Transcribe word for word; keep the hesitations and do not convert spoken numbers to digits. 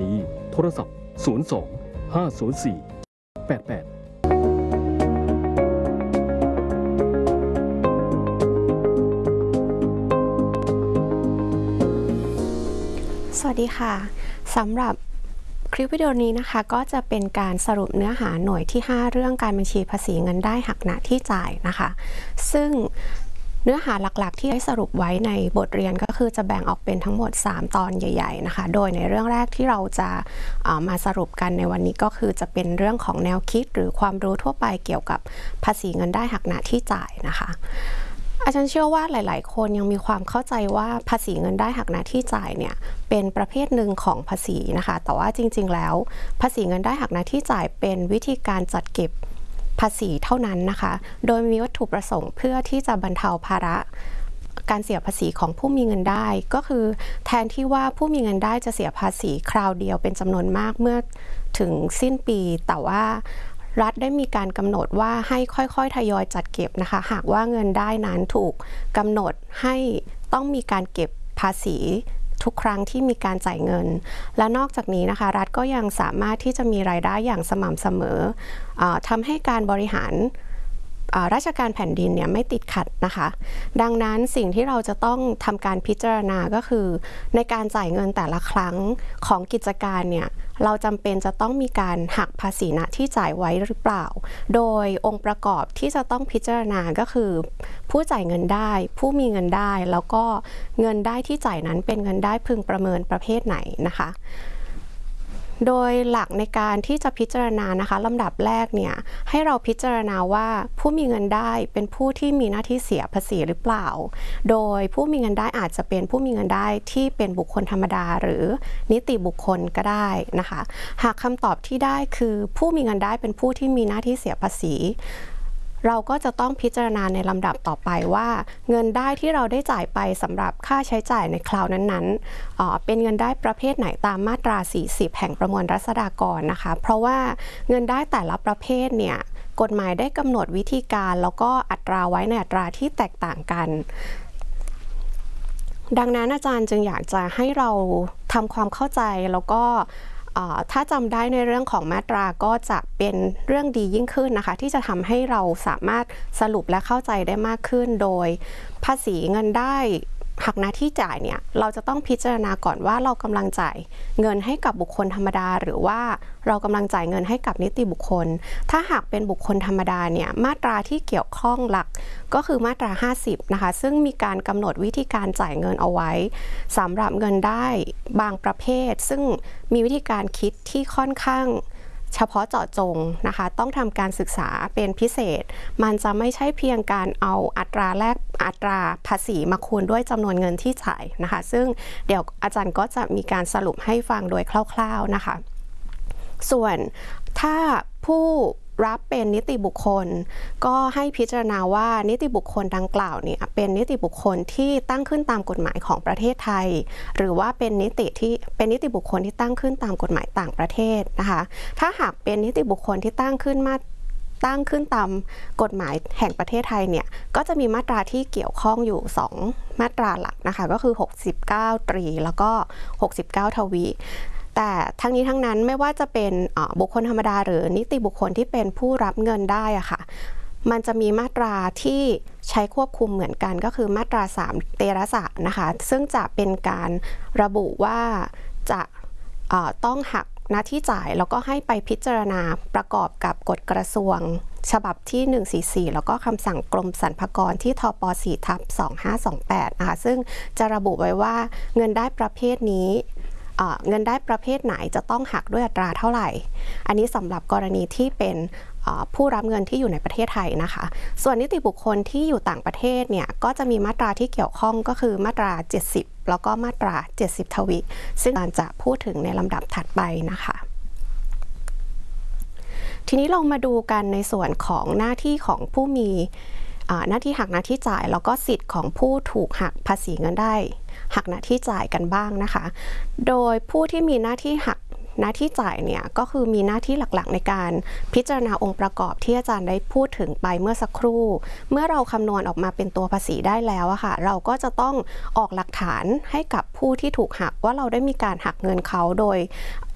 นี้โทรศัพท์ศูนย์ สอง ห้า ศูนย์ สี่ แปด แปดสวัสดีค่ะสำหรับคลิปวิดีโอนี้นะคะก็จะเป็นการสรุปเนื้อหาหน่วยที่ห้าเรื่องการบัญชีภาษีเงินได้หักหน้าที่จ่ายนะคะซึ่งเนื้อหาหลักๆที่ได้สรุปไว้ในบทเรียนก็คือจะแบ่งออกเป็นทั้งหมดสามตอนใหญ่ๆนะคะโดยในเรื่องแรกที่เราจะมาสรุปกันในวันนี้ก็คือจะเป็นเรื่องของแนวคิดหรือความรู้ทั่วไปเกี่ยวกับภาษีเงินได้หักหน้าที่จ่ายนะคะอาจารย์เชื่อว่าหลายๆคนยังมีความเข้าใจว่าภาษีเงินได้หักหน้าที่จ่ายเนี่ยเป็นประเภทหนึ่งของภาษีนะคะแต่ว่าจริงๆแล้วภาษีเงินได้หักหน้าที่จ่ายเป็นวิธีการจัดเก็บภาษีเท่านั้นนะคะโดยมีวัตถุประสงค์เพื่อที่จะบรรเทาภาระการเสียภาษีของผู้มีเงินได้ก็คือแทนที่ว่าผู้มีเงินได้จะเสียภาษีคราวเดียวเป็นจำนวนมากเมื่อถึงสิ้นปีแต่ว่ารัฐได้มีการกำหนดว่าให้ค่อยๆทยอยจัดเก็บนะคะหากว่าเงินได้นั้นถูกกำหนดให้ต้องมีการเก็บภาษีทุกครั้งที่มีการจ่ายเงินและนอกจากนี้นะคะรัฐก็ยังสามารถที่จะมีรายได้อย่างสม่ำเสมอเอ่อทำให้การบริหารราชการแผ่นดินเนี่ยไม่ติดขัดนะคะดังนั้นสิ่งที่เราจะต้องทำการพิจารณาก็คือในการจ่ายเงินแต่ละครั้งของกิจการเนี่ยเราจำเป็นจะต้องมีการหักภาษีณที่จ่ายไว้หรือเปล่าโดยองค์ประกอบที่จะต้องพิจารณาก็คือผู้จ่ายเงินได้ผู้มีเงินได้แล้วก็เงินได้ที่จ่ายนั้นเป็นเงินได้พึงประเมินประเภทไหนนะคะโดยหลักในการที่จะพิจารณานะคะลำดับแรกเนี่ยให้เราพิจารณาว่าผู้มีเงินได้เป็นผู้ที่มีหน้าที่เสียภาษีหรือเปล่าโดยผู้มีเงินได้อาจจะเป็นผู้มีเงินได้ที่เป็นบุคคลธรรมดาหรือนิติบุคคลก็ได้นะคะหากคำตอบที่ได้คือผู้มีเงินได้เป็นผู้ที่มีหน้าที่เสียภาษีเราก็จะต้องพิจารณาในลำดับต่อไปว่าเงินได้ที่เราได้จ่ายไปสำหรับค่าใช้จ่ายในคราวนั้นๆเอ่อเป็นเงินได้ประเภทไหนตามมาตราสี่สิบแห่งประมวลรัษฎากรนะคะเพราะว่าเงินได้แต่ละประเภทเนี่ยกฎหมายได้กำหนดวิธีการแล้วก็อัตราไว้ในอัตราที่แตกต่างกันดังนั้นอาจารย์จึงอยากจะให้เราทำความเข้าใจแล้วก็ถ้าจำได้ในเรื่องของมาตราก็จะเป็นเรื่องดียิ่งขึ้นนะคะที่จะทำให้เราสามารถสรุปและเข้าใจได้มากขึ้นโดยภาษีเงินได้หักหน้าที่จ่ายเนี่ยเราจะต้องพิจารณาก่อนว่าเรากำลังจ่ายเงินให้กับบุคคลธรรมดาหรือว่าเรากำลังจ่ายเงินให้กับนิติบุคคลถ้าหากเป็นบุคคลธรรมดาเนี่ยมาตราที่เกี่ยวข้องหลักก็คือมาตราห้าสิบนะคะซึ่งมีการกำหนดวิธีการจ่ายเงินเอาไว้สำหรับเงินได้บางประเภทซึ่งมีวิธีการคิดที่ค่อนข้างเฉพาะเจาะจงนะคะต้องทำการศึกษาเป็นพิเศษมันจะไม่ใช่เพียงการเอาอัตราแลกอัตราภาษีมาคูณด้วยจำนวนเงินที่จ่ายนะคะซึ่งเดี๋ยวอาจารย์ก็จะมีการสรุปให้ฟังโดยคร่าวๆนะคะส่วนถ้าผู้รับเป็นนิติบุคคลก็ให้พิจารณาว่านิติบุคคลดังกล่าวเนี่ยเป็นนิติบุคคลที่ตั้งขึ้นตามกฎหมายของประเทศไทยหรือว่าเป็นนิติที่เป็นนิติบุคคลที่ตั้งขึ้นตามกฎหมายต่างประเทศนะคะถ้าหากเป็นนิติบุคคลที่ตั้งขึ้นมาตั้งขึ้นตามกฎหมายแห่งประเทศไทยเนี่ยก็จะมีมาตราที่เกี่ยวข้องอยู่สองมาตราหลักนะคะก็คือหกสิบเก้าตรีแล้วก็หกสิบเก้าทวีแต่ทั้งนี้ทั้งนั้นไม่ว่าจะเป็นบุคคลธรรมดาหรือนิติบุคคลที่เป็นผู้รับเงินได้อะค่ะมันจะมีมาตราที่ใช้ควบคุมเหมือนกันก็คือมาตราสามเตระสะนะคะซึ่งจะเป็นการระบุว่าจะต้องหักหน้าที่จ่ายแล้วก็ให้ไปพิจารณาประกอบกับกฎกระทรวงฉบับที่หนึ่งสี่สี่แล้วก็คำสั่งกรมสรรพากรที่ทป สี่ทับสองห้าสองแปดนะคะซึ่งจะระบุไว้ว่าเงินได้ประเภทนี้เงินได้ประเภทไหนจะต้องหักด้วยอัตราเท่าไหร่อันนี้สำหรับกรณีที่เป็นผู้รับเงินที่อยู่ในประเทศไทยนะคะส่วนนิติบุคคลที่อยู่ต่างประเทศเนี่ยก็จะมีมาตราที่เกี่ยวข้องก็คือมาตราเจ็ดสิบแล้วก็มาตราเจ็ดสิบทวีซึ่งอาจจะพูดถึงในลำดับถัดไปนะคะทีนี้เรามาดูกันในส่วนของหน้าที่ของผู้มีหน้าที่หักหน้าที่จ่ายแล้วก็สิทธิ์ของผู้ถูกหักภาษีเงินได้หักหน้าที่จ่ายกันบ้างนะคะโดยผู้ที่มีหน้าที่หักหน้าที่จ่ายเนี่ยก็คือมีหน้าที่หลักๆในการพิจารณาองค์ประกอบที่อาจารย์ได้พูดถึงไปเมื่อสักครู่เมื่อเราคำนวณออกมาเป็นตัวภาษีได้แล้วอะค่ะเราก็จะต้องออกหลักฐานให้กับผู้ที่ถูกหักว่าเราได้มีการหักเงินเขาโดย